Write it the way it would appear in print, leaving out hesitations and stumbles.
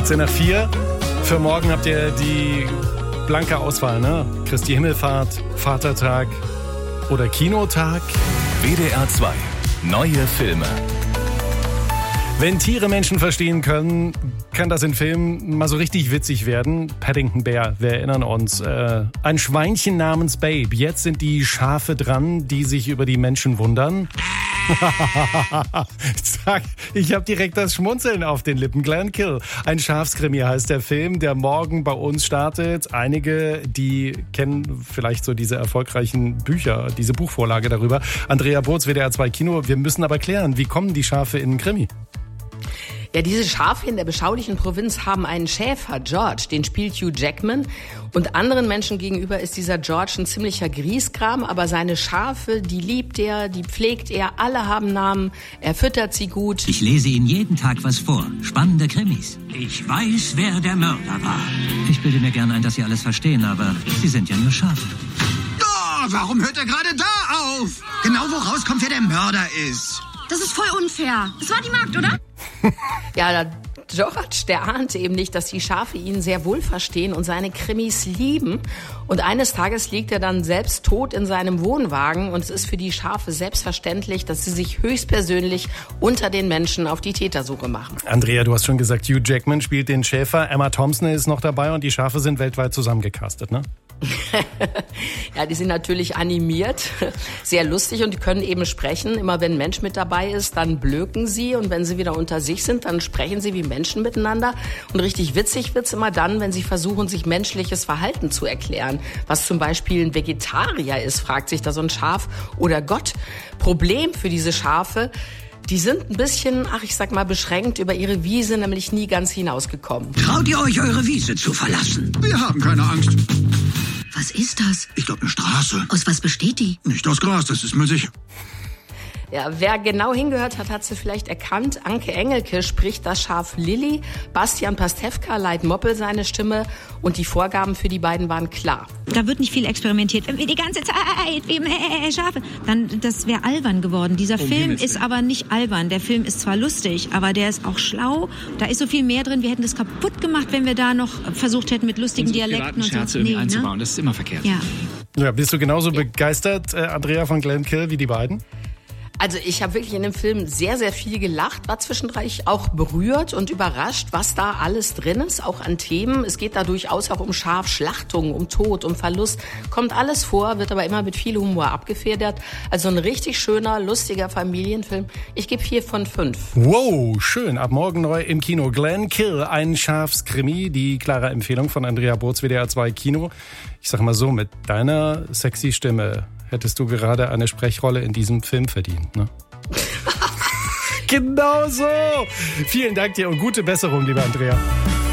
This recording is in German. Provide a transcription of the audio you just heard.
18:04. Für morgen habt ihr die blanke Auswahl, ne? Christi Himmelfahrt, Vatertag oder Kinotag. WDR 2. Neue Filme. Wenn Tiere Menschen verstehen können, kann das in Filmen mal so richtig witzig werden. Paddington Bear, wir erinnern uns. Ein Schweinchen namens Babe. Jetzt sind die Schafe dran, die sich über die Menschen wundern. Ich habe direkt das Schmunzeln auf den Lippen. Glenkill. Ein Schafskrimi heißt der Film, der morgen bei uns startet. Einige, die kennen vielleicht so diese erfolgreichen Bücher, diese Buchvorlage darüber. Andrea Burz, WDR 2 Kino. Wir müssen aber klären, wie kommen die Schafe in einen Krimi? Ja, diese Schafe in der beschaulichen Provinz haben einen Schäfer, George, den spielt Hugh Jackman. Und anderen Menschen gegenüber ist dieser George ein ziemlicher Grieskram, aber seine Schafe, die liebt er, die pflegt er, alle haben Namen, er füttert sie gut. Ich lese Ihnen jeden Tag was vor. Spannende Krimis. Ich weiß, wer der Mörder war. Ich bilde mir gerne ein, dass Sie alles verstehen, aber Sie sind ja nur Schafe. Oh, warum hört er gerade da auf? Genau wo rauskommt, wer der Mörder ist. Das ist voll unfair. Es war die Magd, oder? Ja, George, der ahnte eben nicht, dass die Schafe ihn sehr wohl verstehen und seine Krimis lieben. Und eines Tages liegt er dann selbst tot in seinem Wohnwagen. Und es ist für die Schafe selbstverständlich, dass sie sich höchstpersönlich unter den Menschen auf die Tätersuche machen. Andrea, du hast schon gesagt, Hugh Jackman spielt den Schäfer. Emma Thompson ist noch dabei und die Schafe sind weltweit zusammengecastet, ne? Ja, die sind natürlich animiert, sehr lustig und die können eben sprechen. Immer wenn ein Mensch mit dabei ist, dann blöken sie und wenn sie wieder unter sich sind, dann sprechen sie wie Menschen miteinander. Und richtig witzig wird's immer dann, wenn sie versuchen, sich menschliches Verhalten zu erklären. Was zum Beispiel ein Vegetarier ist, fragt sich da so ein Schaf, oder Gott. Problem für diese Schafe: die sind ein bisschen, ich sag mal, beschränkt über ihre Wiese, nämlich nie ganz hinausgekommen. Traut ihr euch, eure Wiese zu verlassen? Wir haben keine Angst. Was ist das? Ich glaube, eine Straße. Aus was besteht die? Nicht aus Gras, das ist mir sicher. Ja, wer genau hingehört hat, hat sie vielleicht erkannt. Anke Engelke spricht das Schaf Lilly, Bastian Pastewka leiht Moppel seine Stimme und die Vorgaben für die beiden waren klar. Da wird nicht viel experimentiert. Wenn wir die ganze Zeit wie Schafe, dann das wäre albern geworden. Dieser Film ist aber nicht albern. Der Film ist zwar lustig, aber der ist auch schlau. Da ist so viel mehr drin. Wir hätten das kaputt gemacht, wenn wir da noch versucht hätten, mit lustigen Dialekten und so einzubauen. Das ist immer verkehrt. Ja, bist du genauso begeistert, Andrea, von Glenkill wie die beiden? Also ich habe wirklich in dem Film sehr, sehr viel gelacht, war zwischendurch auch berührt und überrascht, was da alles drin ist, auch an Themen. Es geht da durchaus auch um Schafschlachtung, um Tod, um Verlust. Kommt alles vor, wird aber immer mit viel Humor abgefedert. Also ein richtig schöner, lustiger Familienfilm. Ich gebe 4 von 5. Wow, schön. Ab morgen neu im Kino. Glenkill, ein Schafskrimi. Die klare Empfehlung von Andrea Burz, WDR 2 Kino. Ich sag mal so, mit deiner sexy Stimme hättest du gerade eine Sprechrolle in diesem Film verdient, ne? Genau so! Vielen Dank dir und gute Besserung, liebe Andrea.